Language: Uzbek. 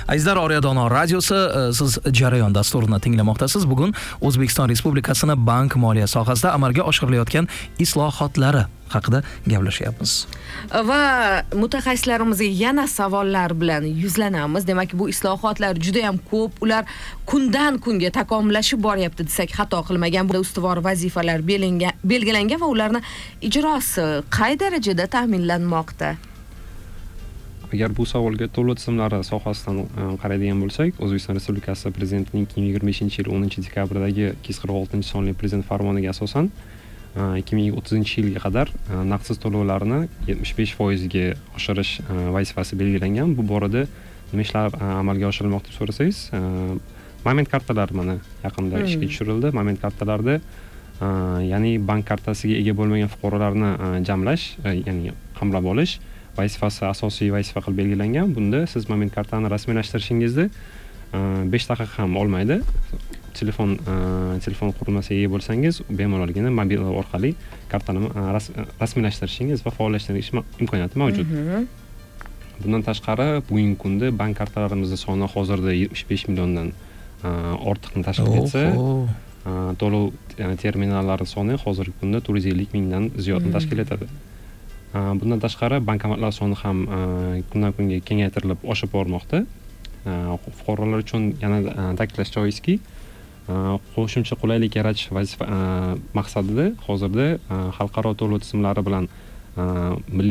Azizlar, Orya Dono radiosi, siz Jarayon dasturini tinglamoqdasiz. Bugun O'zbekiston Respublikasini bank moliya sohasida amalga oshirilayotgan islohotlari haqida gaplashyapmiz. Va mutaxassislarimizga yana savollar bilan yuzlanamiz. Demak, bu islohotlar juda ham ko'p, ular kundan kunga takomillashib boryapti desak xato qilmagan. Bu ustuvor vazifalar belgilangan va ularni ijrosi qay darajada ta'minlanmoqda? Agar bu savolga to'lov tizimlari sohasidan qaraydigan bo'lsak, O'zbekiston Respublikasi Prezidentining 2025-yil 10-dekabrdagi 246-sonli Prezident farmoniga asosan 2030-yilga qadar naqdsiz to'lovlarni 75% ga oshirish vazifasi belgilangan. Bu borada nima ishlar amalga oshirilmoqda deb so'rasangiz, moment kartalar mana yaqinda ishga tushirildi. Moment kartalarda ya'ni bank kartasiga ega bo'lmagan fuqarolarni jamlash, ya'ni qamrab olish vazifasi asosiy vazifa qilib belgilangan. Bunda siz moment kartani rasmiylashtirishingizda 5 daqiqa ham olmaydi. Telefon qurilmasiga ega bo'lsangiz, bemalolgina mobil orqali kartani rasmiylashtirishingiz va faollashtirishingiz imkoniyati mavjud. Bundan tashqari, bugungi kunda bank kartalarimizning soni hozirda 75 milliondan ortiqni tashkil etsa, to'lov terminallari soni hozirgi kunda 450 mingdan ziyodni tashkil etadi. Bundan tashqari, bankomatlar soni ham kundan kunga kengaytirilib oshib bormoqda. Fuqarolar uchun yana ta'kidlash joizki, qo'shimcha qulaylik yaratish maqsadida hozirda xalqaro to'lov tizimlari bilan milliy